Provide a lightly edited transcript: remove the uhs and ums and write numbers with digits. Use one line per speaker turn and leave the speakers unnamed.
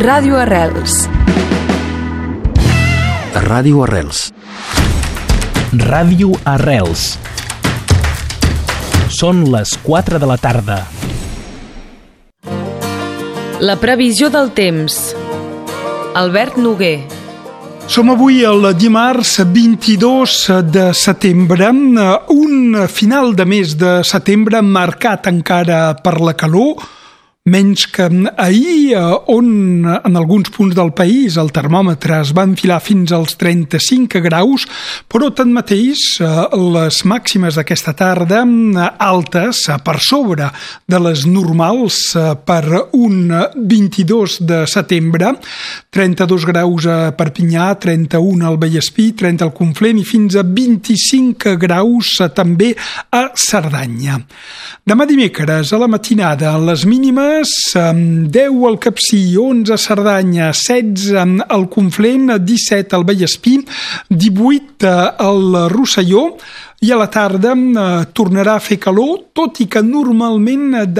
Ràdio Arrels.
Ràdio Arrels.
Ràdio Arrels. Són les 4 de la tarda.
La previsió del temps. Albert Noguer.
Som avui el dimarts 22 de setembre, un final de mes de setembre marcat encara per la calor, menys que ahir, on en alguns punts del país el termòmetre es va enfilar fins als 35 graus, però tanmateix les màximes d'aquesta tarda altes, per sobre de les normals per un 22 de setembre, 32 graus a Perpinyà, 31 al Vallespí, 30 al Conflent i fins a 25 graus també a Cerdanya. Demà dimecres a la matinada les mínimes 10 al Capcir, 11 a Cerdanya, 16 al Conflent, 17 al Vallespí, 18 al Rosselló, i a la tarda tornarà a fer calor, tot i que normalment